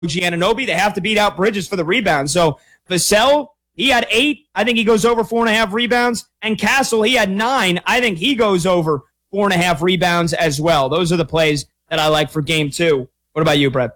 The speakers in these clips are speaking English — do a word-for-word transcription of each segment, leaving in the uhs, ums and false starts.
Giannonobi. They have to beat out Bridges for the rebound. So Vassell, he had eight. I think he goes over four and a half rebounds. And Castle, he had nine. I think he goes over four and a half rebounds as well. Those are the plays that I like for game two. What about you, Brett?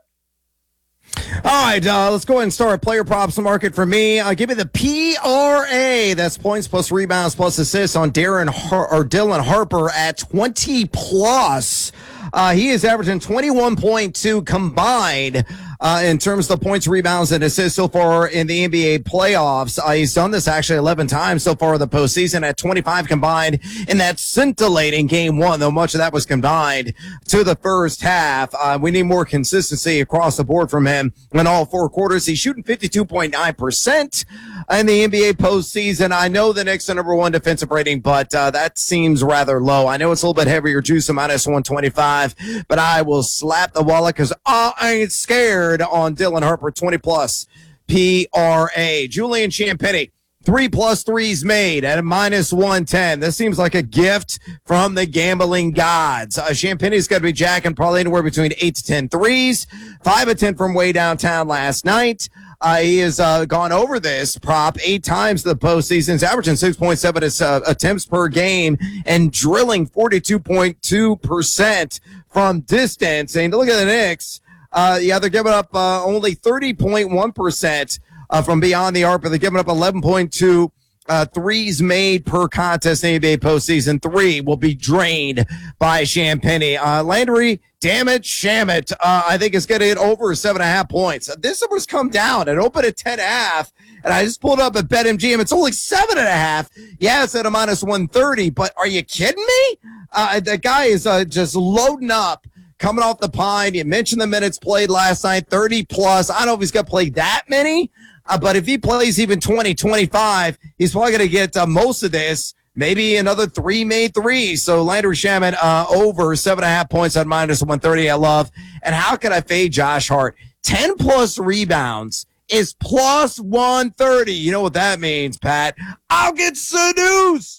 All right, uh, let's go ahead and start player props market for me. Uh, give me the P R A. That's points plus rebounds plus assists on Darren Har- or Dylan Harper at twenty plus. Uh, he is averaging twenty-one point two combined uh, in terms of the points, rebounds, and assists so far in the N B A playoffs. Uh, he's done this actually eleven times so far in the postseason at twenty-five combined in that scintillating game one, though much of that was combined to the first half. Uh, we need more consistency across the board from him in all four quarters. He's shooting fifty-two point nine percent in the N B A postseason. I know the Knicks are number one defensive rating, but uh, that seems rather low. I know it's a little bit heavier juice, a minus one twenty-five, but I will slap the wallet because I ain't scared on Dylan Harper, twenty plus P R A. Julian Champagnie, three plus threes made at a minus one ten. This seems like a gift from the gambling gods. Uh, Champagnie's got to be jacking probably anywhere between eight to ten threes, five of ten from way downtown last night. Uh, he has uh, gone over this prop eight times in the postseason. He's averaging six point seven uh, attempts per game and drilling forty-two point two percent from distance. And look at the Knicks. Uh, yeah, they're giving up uh, only thirty point one percent uh, from beyond the arc, but they're giving up eleven point two uh, threes made per contest in the N B A postseason. Three will be drained by Champagnie. Uh, Landry, damn it, Shamet, uh, I think it's going to hit over seven and a half points. This number's come down. It opened at ten and a half, and I just pulled up at BetMGM. It's only seven and a half. Yeah, it's at a minus one thirty, but are you kidding me? Uh, the guy is uh, just loading up. Coming off the pine, you mentioned the minutes played last night, thirty plus. I don't know if he's going to play that many, uh, but if he plays even twenty, twenty-five, he's probably going to get uh, most of this, maybe another three made threes. So Landry Shamet uh, over seven and a half points at minus one thirty. I love. And how can I fade Josh Hart? ten plus rebounds is plus one thirty. You know what that means, Pat? I'll get seduced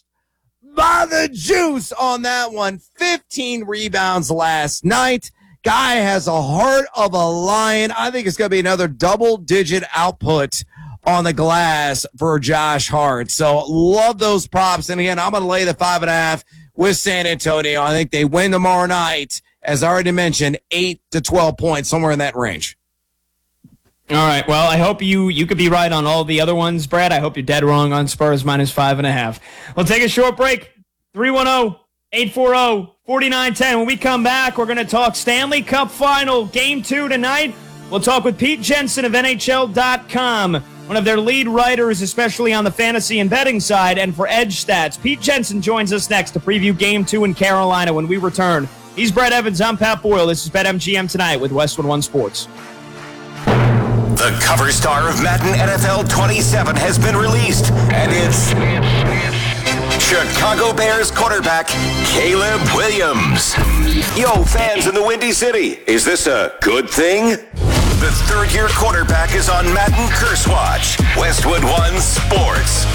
by the juice on that one. fifteen rebounds last night. Guy has a heart of a lion. I think it's going to be another double-digit output on the glass for Josh Hart. So love those props. And again, I'm going to lay the five and a half with San Antonio. I think they win tomorrow night. As I already mentioned, eight to twelve points, somewhere in that range. All right. Well, I hope you you could be right on all the other ones, Brad. I hope you're dead wrong on Spurs minus five and a half. We'll take a short break. three one zero, eight four zero, four nine one zero. When we come back, we're going to talk Stanley Cup Final, Game two tonight. We'll talk with Pete Jensen of N H L dot com, one of their lead writers, especially on the fantasy and betting side, and for Edge Stats. Pete Jensen joins us next to preview Game two in Carolina when we return. He's Brett Evans. I'm Pat Boyle. This is BetMGM Tonight with Westwood One Sports. The cover star of Madden N F L twenty-seven has been released, and it's Chicago Bears quarterback Caleb Williams. Yo, fans in the Windy City, is this a good thing? The third-year quarterback is on Madden Curse Watch. Westwood One Sports.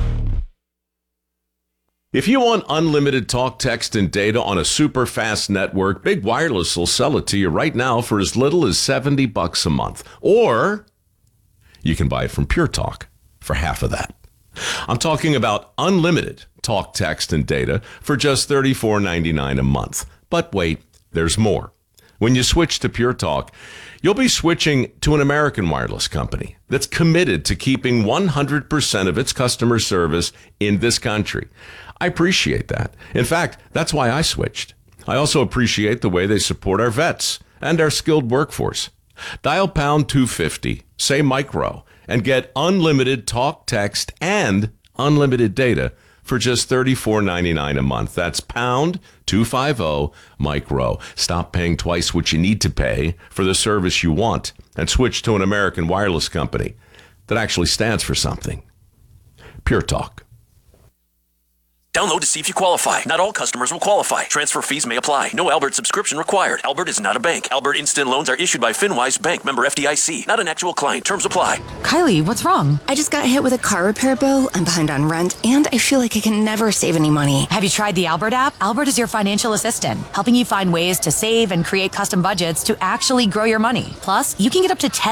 If you want unlimited talk, text, and data on a super fast network, Big Wireless will sell it to you right now for as little as seventy bucks a month. Or you can buy it from Pure Talk for half of that. I'm talking about unlimited talk, text, and data for just thirty-four ninety-nine a month. But wait, there's more. When you switch to Pure Talk, you'll be switching to an American wireless company that's committed to keeping one hundred percent of its customer service in this country. I appreciate that. In fact, that's why I switched. I also appreciate the way they support our vets and our skilled workforce. Dial pound two fifty, say micro, and get unlimited talk, text, and unlimited data for just thirty-four ninety-nine a month. That's pound two fifty, micro. Stop paying twice what you need to pay for the service you want and switch to an American wireless company that actually stands for something. Pure Talk. Download to see if you qualify. Not all customers will qualify. Transfer fees may apply. No Albert subscription required. Albert is not a bank. Albert Instant Loans are issued by FinWise Bank, member F D I C. Not an actual client. Terms apply. Kylie, what's wrong? I just got hit with a car repair bill. I'm behind on rent, and I feel like I can never save any money. Have you tried the Albert app? Albert is your financial assistant, helping you find ways to save and create custom budgets to actually grow your money. Plus, you can get up to ten